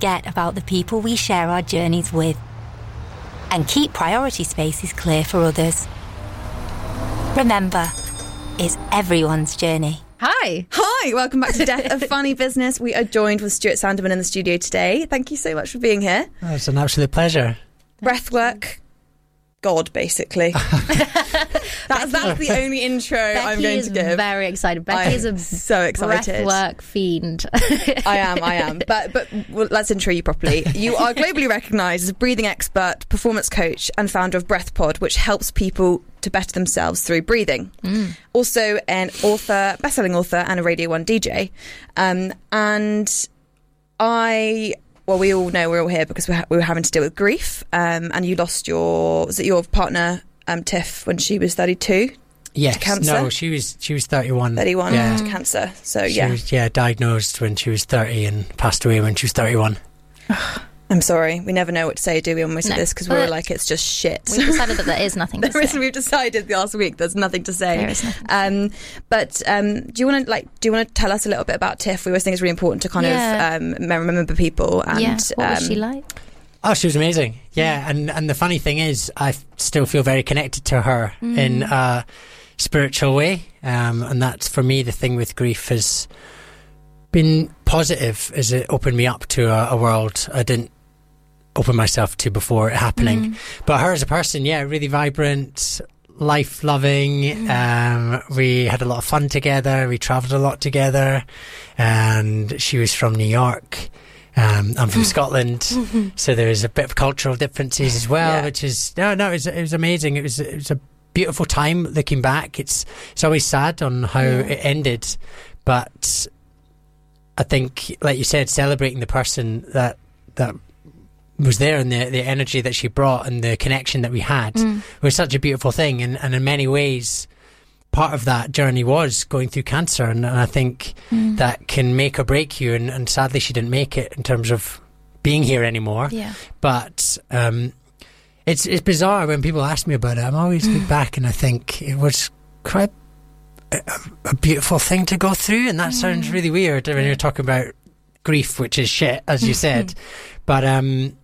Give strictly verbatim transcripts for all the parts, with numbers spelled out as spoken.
forget about the people we share our journeys with. And keep priority spaces clear for others. Remember, it's everyone's journey. Hi. Hi, welcome back to Death of Funny Business. We are joined with Stuart Sandeman in the studio today. Thank you so much for being here. Oh, it's an absolute pleasure. Breathwork. God, basically. that's, that's the only intro Becky I'm going is to give. very excited. Becky I'm is a so excited. breathwork fiend. I am, I am. But but well, let's intro you properly. You are globally recognised as a breathing expert, performance coach, and founder of BreathPod, which helps people to better themselves through breathing. Mm. Also an author, best-selling author, and a Radio one D J. Um, and I... Well, we all know we're all here because we, ha- we were having to deal with grief, um, and you lost your was it your partner um, Tiff when she was thirty-two? Yes, to cancer? no, she was she was thirty-one. thirty-one yeah. to cancer. So she yeah, was, yeah, diagnosed when she was thirty and passed away when she was thirty-one. I'm sorry, we never know what to say, do we, when we say No. this, because we were like, it's just shit. We've decided that there is nothing to There is, say. we've decided last week there's nothing to say. There is nothing to um, but um, do you want to like do you want to tell us a little bit about Tiff? We always think it's really important to kind Yeah. of um, remember people. And yeah. What was um, she like? Oh, she was amazing. Yeah, and and the funny thing is, I f- still feel very connected to her Mm. in a spiritual way, um, and that's for me the thing with grief has been positive, as it opened me up to a, a world I didn't open myself to before it happening. Mm. But her as a person, yeah, really vibrant, life loving. Mm. Um, we had a lot of fun together. We travelled a lot together, and she was from New York. Um, I'm from Scotland, so there was a bit of cultural differences as well, Yeah. which is no, no, it was, it was amazing. It was it was a beautiful time looking back. It's it's always sad on how Yeah. it ended, but I think, like you said, celebrating the person that that was there and the the energy that she brought and the connection that we had Mm. was such a beautiful thing. And, and in many ways, part of that journey was going through cancer, and, and I think Mm. that can make or break you. And, and sadly, she didn't make it in terms of being here anymore. Yeah. But um, it's it's bizarre when people ask me about it. I'm always look back and I think it was quite a, a beautiful thing to go through, and that Mm. sounds really weird when you're talking about grief, which is shit, as you said. But um,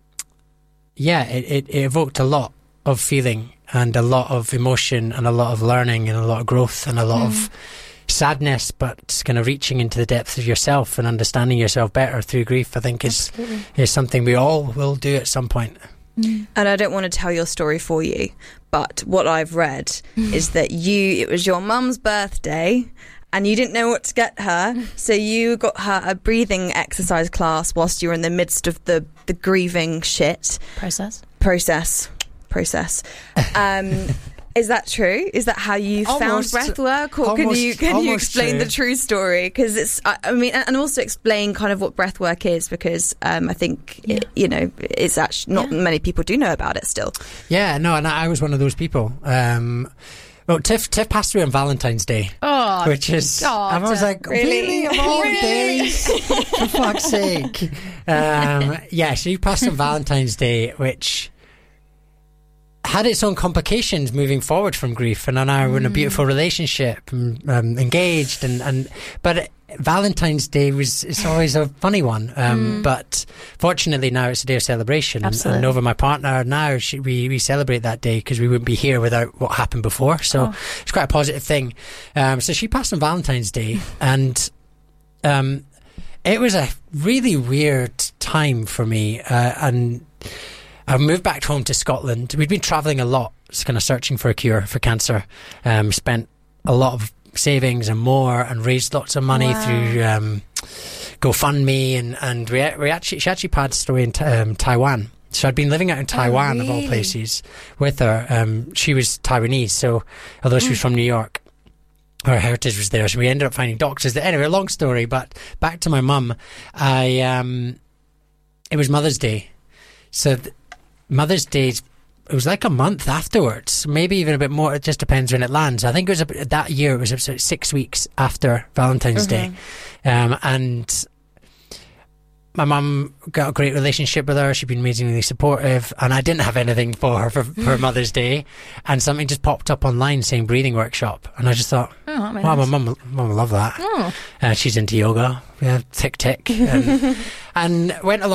yeah, it, it, it evoked a lot of feeling and a lot of emotion and a lot of learning and a lot of growth and a lot Mm. of sadness, but kind of reaching into the depths of yourself and understanding yourself better through grief, I think is Absolutely. is something we all will do at some point. Mm. And I don't want to tell your story for you, but what I've read is that you, it was your mum's birthday and you didn't know what to get her, so you got her a breathing exercise class whilst you were in the midst of the, the grieving shit Process. process. Process. Um, is that true? Is that how you Almost- found breathwork, or can almost- you can you almost explain true. the true story? Because it's, I, I mean, and also explain kind of what breathwork is, because um, I think Yeah. it, you know, it's actually not Yeah. many people do know about it still. Yeah, no, and I I was one of those people. Um, well, Tiff, Tiff passed away on Valentine's Day. Oh, Which is, God. I was like, Really? really, of all Really? days, for fuck's sake. Um, yeah, she passed on Valentine's Day, which had its own complications moving forward from grief, and now we're in a beautiful relationship, and, um, engaged, and, and but it, Valentine's Day was it's always a funny one. Um, Mm. But fortunately now it's a day of celebration, and, Absolutely. and Nova, my partner, now she, we we celebrate that day because we wouldn't be here without what happened before. So Oh. it's quite a positive thing. Um, so she passed on Valentine's Day, and um, it was a really weird time for me, uh, and I moved back home to Scotland. We'd been travelling a lot, just kind of searching for a cure for cancer. Um, spent a lot of savings and more, and raised lots of money Wow. through um, GoFundMe, and and we we actually she actually passed away in um, Taiwan. So I'd been living out in Taiwan, of all really? places, with her. Um, she was Taiwanese, so although she was from New York, her heritage was there. So we ended up finding doctors there. Anyway, a long story, but back to my mum. I um, it was Mother's Day, so. Th- Mother's Day, it was like a month afterwards, maybe even a bit more. It just depends when it lands. I think it was a, that year. It was about six weeks after Valentine's Day, um, and my mum got a great relationship with her. She'd been amazingly supportive, and I didn't have anything for her for, for Mother's Day, and something just popped up online saying breathing workshop, and I just thought, Oh, that'd be wow, nice. my mum, mum will love that. Oh. Uh, she's into yoga. Yeah, tick tick, and, and went along.